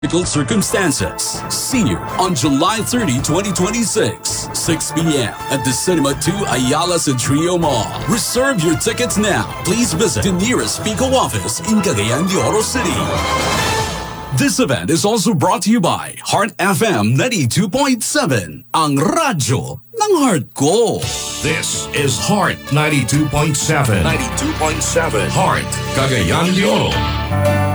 circumstances. See you on July 30, 2026, 6 p.m. at the Cinema 2 Ayala Centrio Mall. Reserve your tickets now. Please visit the nearest Pico office in Cagayan de Oro City. This event is also brought to you by Heart FM 92.7, ang radyo ng heart ko. This is Heart 92.7. 92.7. Heart, Cagayan de Oro.